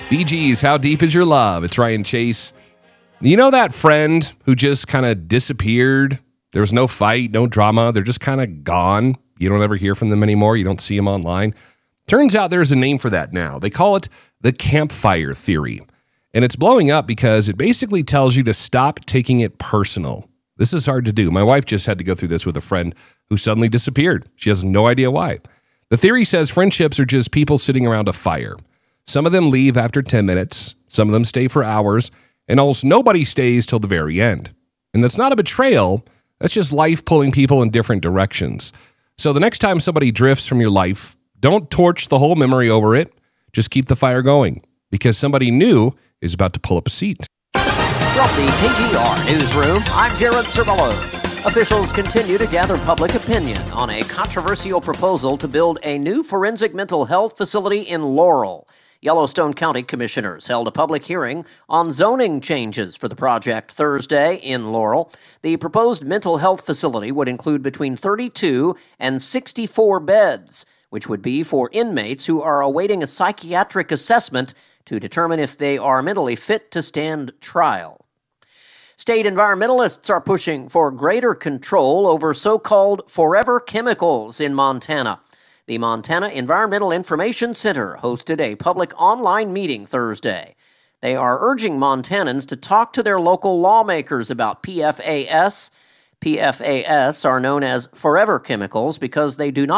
Bee Gees, How Deep Is Your Love? It's Ryan Chase. You know that friend who just kind of disappeared? There was no fight, no drama. They're just kind of gone. You don't ever hear from them anymore. You don't see them online. Turns out there's a name for that now. They call it the campfire theory. And it's blowing up because it basically tells you to stop taking it personal. This is hard to do. My wife just had to go through this with a friend who suddenly disappeared. She has no idea why. The theory says friendships are just people sitting around a fire. Some of them leave after 10 minutes. Some of them stay for hours. And almost nobody stays till the very end. And that's not a betrayal. That's just life pulling people in different directions. So the next time somebody drifts from your life, don't torch the whole memory over it. Just keep the fire going because somebody new is about to pull up a seat. From the KGR Newsroom, I'm Jared Cervello. Officials continue to gather public opinion on a controversial proposal to build a new forensic mental health facility in Laurel. Yellowstone County commissioners held a public hearing on zoning changes for the project Thursday in Laurel. The proposed mental health facility would include between 32 and 64 beds, which would be for inmates who are awaiting a psychiatric assessment to determine if they are mentally fit to stand trial. State environmentalists are pushing for greater control over so-called forever chemicals in Montana. The Montana Environmental Information Center hosted a public online meeting Thursday. They are urging Montanans to talk to their local lawmakers about PFAS. PFAS are known as forever chemicals because they do not